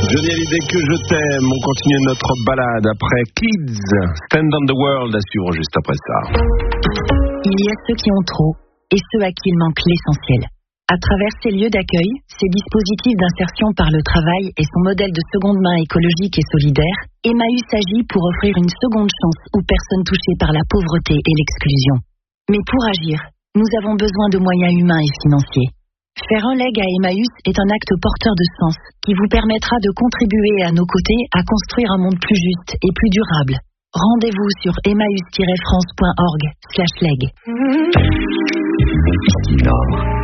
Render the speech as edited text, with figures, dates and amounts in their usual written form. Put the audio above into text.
Johnny Hallyday, que je t'aime. On continue notre balade après Kids. Stand on the World à suivre juste après ça. Il y a ceux qui ont trop et ceux à qui il manque l'essentiel. À travers ces lieux d'accueil, ces dispositifs d'insertion par le travail et son modèle de seconde main écologique et solidaire, Emmaüs agit pour offrir une seconde chance aux personnes touchées par la pauvreté et l'exclusion. Mais pour agir, nous avons besoin de moyens humains et financiers. Faire un leg à Emmaüs est un acte porteur de sens qui vous permettra de contribuer à nos côtés à construire un monde plus juste et plus durable. Rendez-vous sur emmaüs-france.org/leg. Nord.